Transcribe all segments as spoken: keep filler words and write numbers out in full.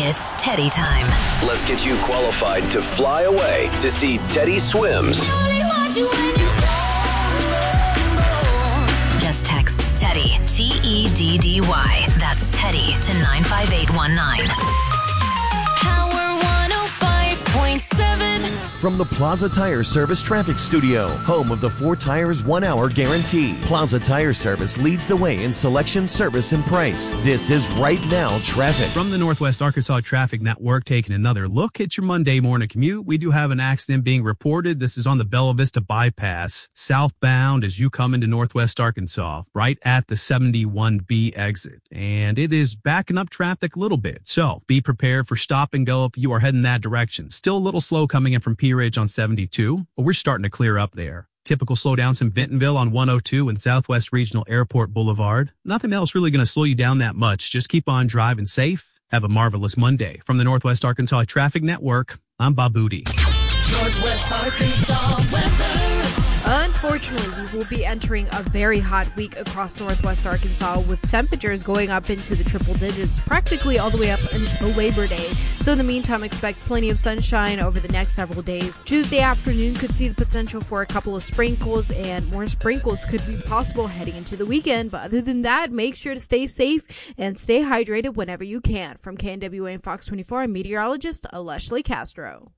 It's Teddy time. Let's get you qualified to fly away to see Teddy Swims. Just text Teddy, T E D D Y. That's Teddy to nine five eight one nine. Power one oh five point seven. From the Plaza Tire Service Traffic Studio, home of the four tires, one hour guarantee. Plaza Tire Service leads the way in selection, service, and price. This is Right Now Traffic. From the Northwest Arkansas Traffic Network, taking another look at your Monday morning commute. We do have an accident being reported. This is on the Bella Vista Bypass, southbound as you come into Northwest Arkansas, right at the seventy-one B exit. And it is backing up traffic a little bit. So be prepared for stop and go if you are heading that direction. Still a little slow coming in from P Ridge on seventy-two, but we're starting to clear up there. Typical slowdowns in Bentonville on one oh two and Southwest Regional Airport Boulevard. Nothing else really going to slow you down that much. Just keep on driving safe. Have a marvelous Monday. From the Northwest Arkansas Traffic Network, I'm Bob Booty. Northwest Arkansas weather. Unfortunately, we will be entering a very hot week across Northwest Arkansas with temperatures going up into the triple digits practically all the way up until Labor Day. So in the meantime, expect plenty of sunshine over the next several days. Tuesday afternoon could see the potential for a couple of sprinkles, and more sprinkles could be possible heading into the weekend. But other than that, make sure to stay safe and stay hydrated whenever you can. From K N W A and Fox twenty-four, I'm meteorologist Leslie Castro.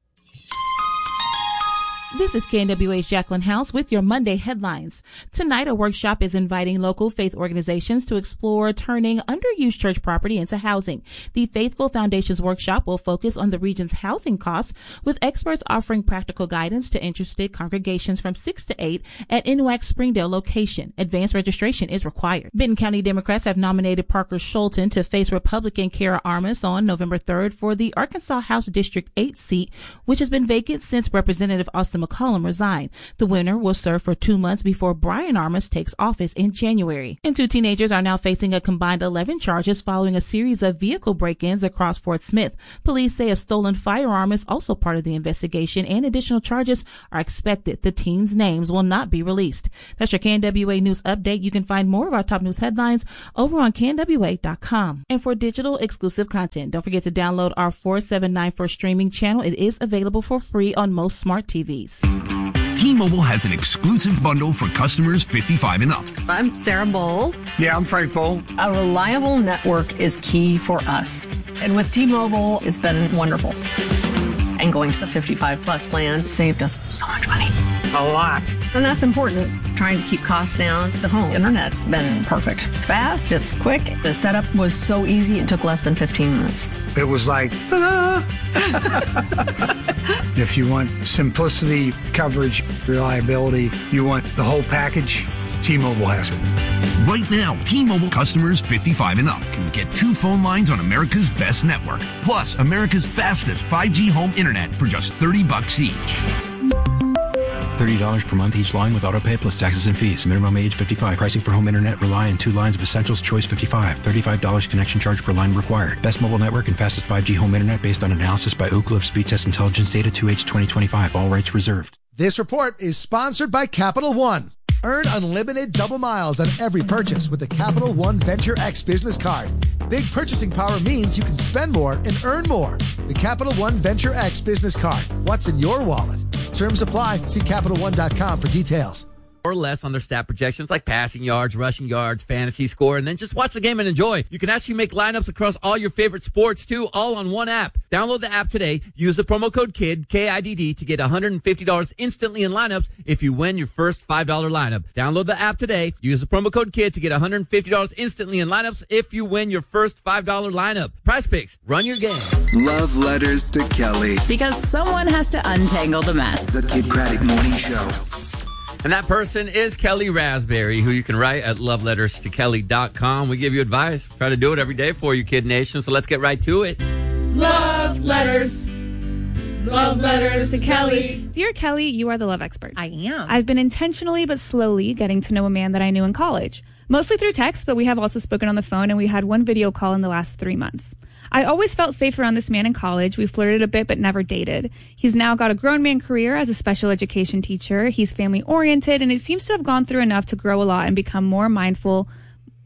This is K N W A's Jacqueline House with your Monday headlines. Tonight, a workshop is inviting local faith organizations to explore turning underused church property into housing. The Faithful Foundation's workshop will focus on the region's housing costs, with experts offering practical guidance to interested congregations from six to eight at N W A C Springdale location. Advanced registration is required. Benton County Democrats have nominated Parker Schulten to face Republican Kara Armas on November third for the Arkansas House District eight seat, which has been vacant since Representative Austin McCollum resigned. The winner will serve for two months before Brian Armas takes office in January. And two teenagers are now facing a combined eleven charges following a series of vehicle break-ins across Fort Smith. Police say a stolen firearm is also part of the investigation, and additional charges are expected. The teens' names will not be released. That's your K N W A News Update. You can find more of our top news headlines over on K N W A dot com. And for digital exclusive content, don't forget to download our four seven nine four streaming channel. It is available for free on most smart T Vs. T-Mobile has an exclusive bundle for customers fifty-five and up. I'm Sarah Bowl. Yeah, I'm Frank Bowl. A reliable network is key for us. And with T-Mobile, it's been wonderful. And going to the fifty-five plus plan saved us so much money. A lot. And that's important. Trying to keep costs down. The home internet's been perfect. It's fast, it's quick. The setup was so easy, it took less than fifteen minutes. It was like, ta-da! If you want simplicity, coverage, reliability, you want the whole package, T-Mobile has it. Right now, T-Mobile customers fifty-five and up can get two phone lines on America's best network, plus America's fastest five G home internet for just thirty bucks each. thirty dollars per month each line with autopay plus taxes and fees. Minimum age fifty-five. Pricing for home internet rely on two lines of Essentials Choice fifty-five. thirty-five dollars connection charge per line required. Best mobile network and fastest five G home internet based on analysis by Ookla of Speed Test Intelligence Data two H twenty twenty-five. All rights reserved. This report is sponsored by Capital One. Earn unlimited double miles on every purchase with the Capital One Venture X business card. Big purchasing power means you can spend more and earn more. The Capital One Venture X business card. What's in your wallet? Terms apply. See Capital One dot com for details. Or less on their stat projections like passing yards, rushing yards, fantasy score, and then just watch the game and enjoy. You can actually make lineups across all your favorite sports, too, all on one app. Download the app today. Use the promo code KID, K I D D, to get one hundred fifty dollars instantly in lineups if you win your first five dollar lineup. Download the app today. Use the promo code KID to get one hundred fifty dollars instantly in lineups if you win your first five dollar lineup. Prize Picks. Run your game. Love letters to Kelly. Because someone has to untangle the mess. The Kid Craddock Morning Show. And that person is Kelly Raspberry, who you can write at love letters to kelly dot com. We give you advice. Try to do it every day for you, Kid Nation. So let's get right to it. Love letters. Love letters to Kelly. Dear Kelly, you are the love expert. I am. I've been intentionally but slowly getting to know a man that I knew in college. Mostly through text, but we have also spoken on the phone, and we had one video call in the last three months. I always felt safe around this man in college. We flirted a bit, but never dated. He's now got a grown man career as a special education teacher. He's family oriented, and it seems to have gone through enough to grow a lot and become more mindful,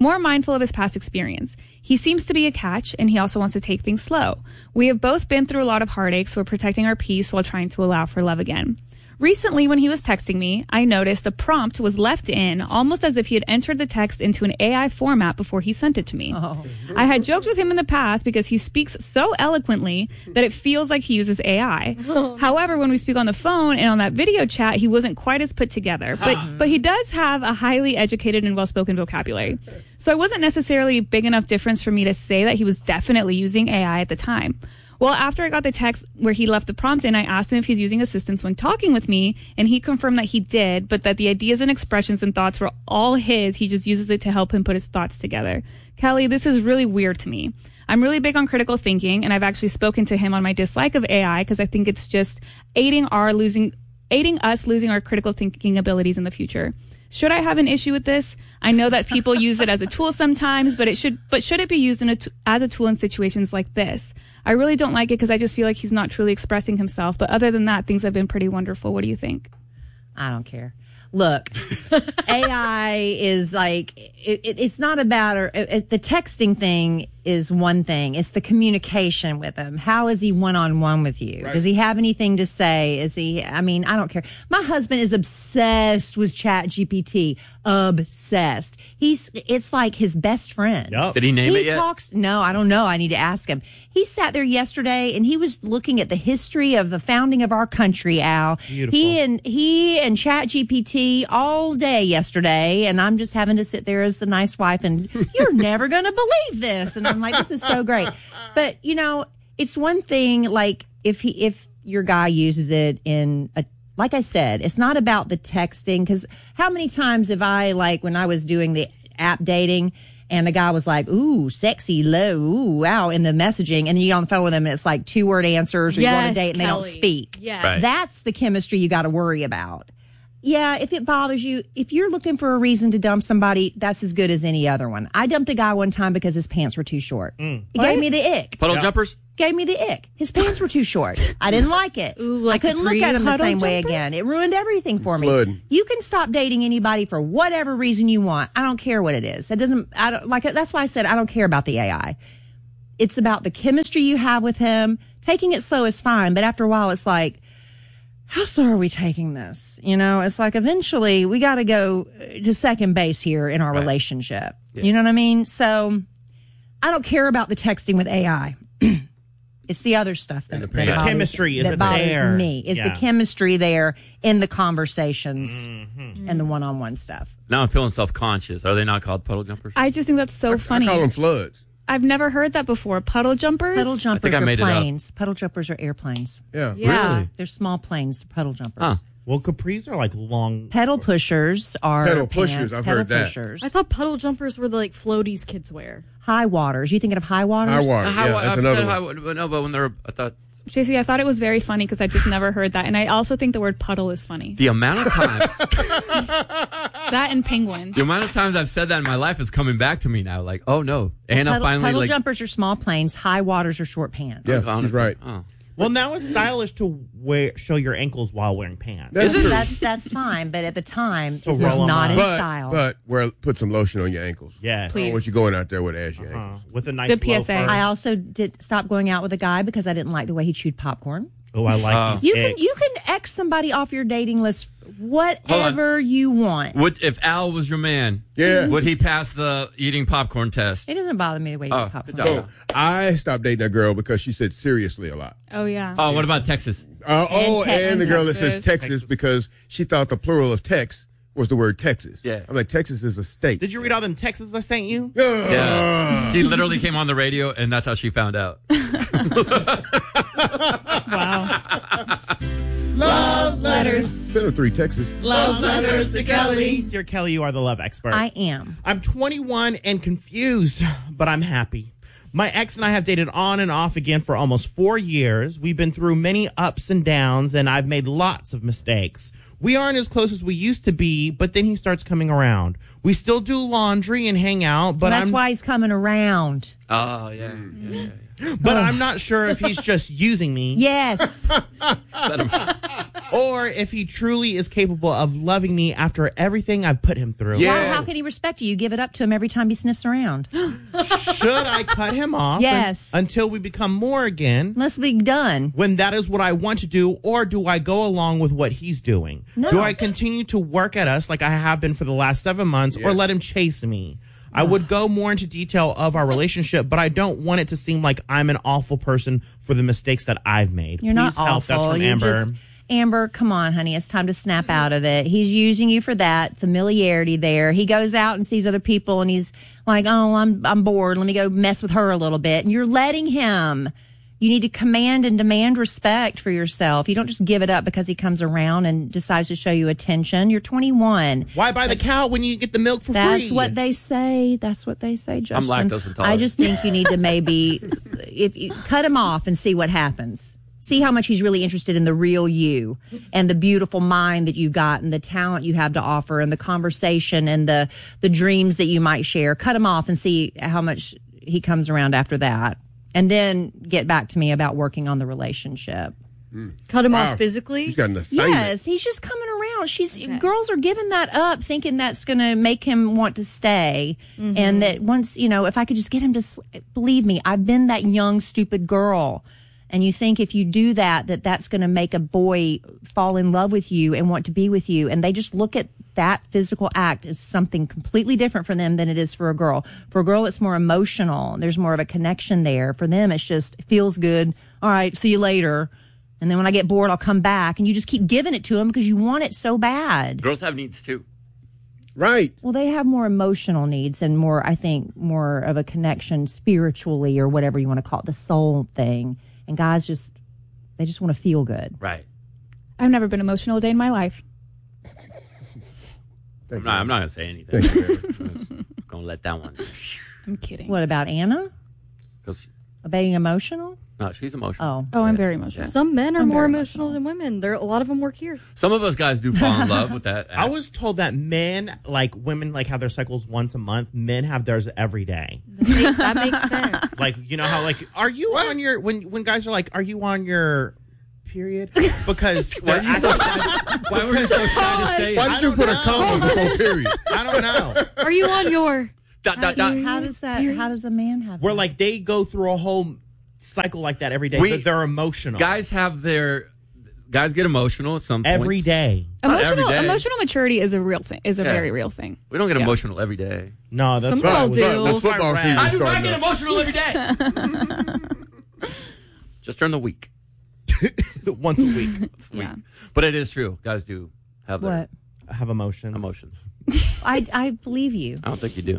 more mindful of his past experience. He seems to be a catch, and he also wants to take things slow. We have both been through a lot of heartaches. We're protecting our peace while trying to allow for love again. Recently, when he was texting me, I noticed a prompt was left in almost as if he had entered the text into an A I format before he sent it to me. Oh. I had joked with him in the past because he speaks so eloquently that it feels like he uses A I. However, when we speak on the phone and on that video chat, he wasn't quite as put together. But, but he does have a highly educated and well-spoken vocabulary. So it wasn't necessarily a big enough difference for me to say that he was definitely using A I at the time. Well, after I got the text where he left the prompt in, I asked him if he's using assistance when talking with me, and he confirmed that he did, but that the ideas and expressions and thoughts were all his. He just uses it to help him put his thoughts together. Kelly, this is really weird to me. I'm really big on critical thinking, and I've actually spoken to him on my dislike of A I because I think it's just aiding our losing, aiding us losing our critical thinking abilities in the future. Should I have an issue with this? I know that people use it as a tool sometimes, but it should, but should it be used in a t- as a tool in situations like this? I really don't like it because I just feel like he's not truly expressing himself. But other than that, things have been pretty wonderful. What do you think? I don't care. Look, A I is like, it, it, it's not about, or it, it, the texting thing is one thing. It's the communication with him. How is he one-on-one with you? Right. Does he have anything to say? Is he, I mean, I don't care. My husband is obsessed with Chat G P T. Obsessed. He's, it's like his best friend. Yep. Did he name he it yet? Talks, no, I don't know. I need to ask him. He sat there yesterday and he was looking at the history of the founding of our country, Al. Beautiful. He and, he and Chat G P T all day yesterday, and I'm just having to sit there as the nice wife and you're never going to believe this. And I'm like, this is so great. But, you know, it's one thing, like, if he, if your guy uses it in a, like I said, it's not about the texting, because how many times have I, like, when I was doing the app dating, and the guy was like, ooh, sexy, low, ooh, wow, in the messaging, and you get on the phone with them, and it's like two word answers, or yes, you want to date, and Kelly. they don't speak. Yeah. Right. That's the chemistry you got to worry about. Yeah, if it bothers you, if you're looking for a reason to dump somebody, that's as good as any other one. I dumped a guy one time because his pants were too short. Mm. It gave me the ick. Puddle yeah. jumpers? Gave me the ick. His pants were too short. I didn't like it. Ooh, like I couldn't look at him the same way jumpers? again. It ruined everything for me. Flooding. You can stop dating anybody for whatever reason you want. I don't care what it is. It doesn't, I don't, like, that's why I said I don't care about the A I. It's about the chemistry you have with him. Taking it slow is fine, but after a while it's like, how slow are we taking this? You know, it's like eventually we got to go to second base here in our right. relationship. Yeah. You know what I mean? So I don't care about the texting with A I. It's the other stuff that, the, that the bothers, chemistry is that bothers there. me. Is yeah. the chemistry there in the conversations mm-hmm. and the one-on-one stuff. Now I'm feeling self-conscious. Are they not called puddle jumpers? I just think that's so I, funny. I call them floods. I've never heard that before. Puddle jumpers? Puddle jumpers I think I are made it up. planes. Puddle jumpers are airplanes. Yeah. Yeah. Really? They're small planes, they're puddle jumpers. Huh. Well, capris are like long. Pedal pushers are Pedal pants, pushers, I've pedal heard that. pushers. I thought puddle jumpers were the like floaties kids wear. High waters. You thinking of high waters? High water. Uh, how- Yeah, that's I've another said one. how- no, but when they're, I thought J C, I thought it was very funny because I just never heard that. And I also think the word puddle is funny. the amount of times, That and penguin. the amount of times I've said that in my life is coming back to me now. Like, oh no, Anna Puddle, finally puddle like. jumpers are small planes. High waters are short pants. Yeah, found she's it. right. Oh. Well, now it's stylish to wear show your ankles while wearing pants. That's That's, true. that's that's fine, but at the time To it was roll 'em not up. in But, style. but wear, put some lotion on your ankles. Yes. I Please. don't want you going out there with ashy Uh-huh. ankles. With a nice Good P S A. loafer. I also did stop going out with a guy because I didn't like the way he chewed popcorn. Oh, I like Uh, these You can icks. you can X somebody off your dating list whatever you want. Would if Al was your man? Yeah. Would he pass the eating popcorn test? It doesn't bother me the way you Oh, eat popcorn. good job. So I stopped dating that girl because she said seriously a lot. Oh, yeah. Oh, what about Texas? Uh, oh, Te- and the girl that Texas. says Texas, because she thought the plural of Tex was the word Texas. Yeah. I'm like, Texas is a state. Did you read all them texts I sent you? Yeah. He literally came on the radio, and that's how she found out. Wow. Love letters. Send her three Texas. Love letters to Kelly. Dear Kelly, you are the love expert. I am. I'm twenty-one and confused, but I'm happy. My ex and I have dated on and off again for almost four years. We've been through many ups and downs, and I've made lots of mistakes. We aren't as close as we used to be, but then he starts coming around. We still do laundry and hang out, but Well, that's I'm, why he's coming around. Oh, yeah. yeah, yeah. but I'm not sure if he's just using me. Yes. Let him- or if he truly is capable of loving me after everything I've put him through. Yeah. Well, how can he respect you? You give it up to him every time he sniffs around. Should I cut him off? Yes. un- until we become more again? Let's be done. When that is what I want to do, or do I go along with what he's doing? No. Do I continue to work at us like I have been for the last seven months, Yeah. or let him chase me? I would go more into detail of our relationship, but I don't want it to seem like I'm an awful person for the mistakes that I've made. You're Please not help. awful. That's from You're Amber. just- Amber, come on, honey. It's time to snap out of it. He's using you for that familiarity there. He goes out and sees other people and he's like, oh, I'm, I'm bored. Let me go mess with her a little bit. And you're letting him. You need to command and demand respect for yourself. You don't just give it up because he comes around and decides to show you attention. You're twenty-one. Why buy the cow when you get the milk for That's free? That's what they say. That's what they say, Justin. I'm lactose intolerant. I just think you need to maybe if you cut him off and see what happens. See how much he's really interested in the real you and the beautiful mind that you got and the talent you have to offer and the conversation and the the dreams that you might share. Cut him off and see how much he comes around after that. And then get back to me about working on the relationship. Mm. Cut him Wow. off physically? He's got an assignment. Yes, he's just coming around. She's girls are giving that up, thinking that's going to make him want to stay, Mhm. and that once you know, if I could just get him to sl- believe me, I've been that young stupid girl. And you think if you do that, that that's going to make a boy fall in love with you and want to be with you, and they just look at that physical act as something completely different for them than it is for a girl. For a girl, it's more emotional. There's more of a connection there. For them, it's just it feels good. All right, see you later. And then when I get bored, I'll come back. And you just keep giving it to them because you want it so bad. Girls have needs too. Right. Well, they have more emotional needs and more, I think, more of a connection spiritually or whatever you want to call it, the soul thing. And guys just, they just want to feel good. Right. I've never been emotional a day in my life. I'm not, I'm not going to say anything. I'm going to let that one. I'm kidding. What about Anna? 'Cause- Being emotional? No, she's emotional. Oh. Oh, I'm very emotional. Some men are I'm more very emotional than women. There, a lot of them work here. Some of us guys do fall in love with that. I was told that men, like women, like have their cycles once a month. Men have theirs every day. That, that makes sense. Like, you know how, like, are you on your, when when guys are like, are you on your period? Because Why are you so shy? Why were you so shy to say it? Why did you put a comma before period? I don't know. Are you on your? Dot, dot, dot. How does that, how does a man have Where that? like they go through a whole cycle like that every day. We- but they're emotional. Guys have their guys get emotional at some point. every day. Not every Emotional day. emotional maturity is a real thing. Is a Yeah. very real thing. We don't get Yeah. emotional every day. No, that's Some right. people do. The football season I do not starting get up. emotional every day. Just during the week. Once a week. Once a week. Yeah. But it is true. Guys do have their What? Have emotion. emotions. I, I believe you. I don't think you do.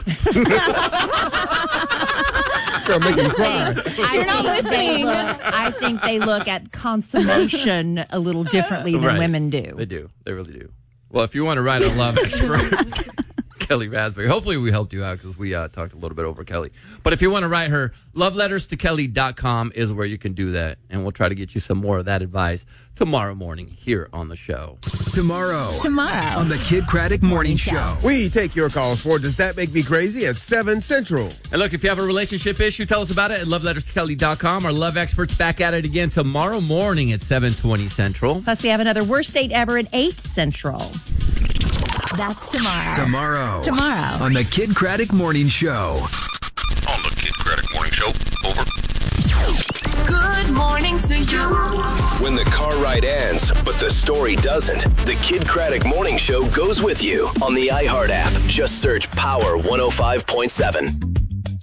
Girl, make me cry. I You're not think they listening. look, I think they look at consummation a little differently than Right. women do. They do. They really do. Well, if you want to write a love expert, Kelly Raspberry. Hopefully we helped you out because we uh, talked a little bit over Kelly. But if you want to write her, love letters to kelly dot com is where you can do that. And we'll try to get you some more of that advice tomorrow morning here on the show. Tomorrow. Tomorrow. On the Kid Craddock Morning Show. We take your calls for Does That Make Me Crazy at seven Central. And look, if you have a relationship issue, tell us about it at love letters to kelly dot com. Our love experts back at it again tomorrow morning at seven twenty Central. Plus, we have another worst date ever at eight Central. That's tomorrow. Tomorrow. Tomorrow. On the Kid Craddock Morning Show. On the Kid Craddock Morning Show. Over. Good morning to you. When the car ride ends, but the story doesn't, the Kid Craddock Morning Show goes with you on the iHeart app. Just search Power one oh five point seven.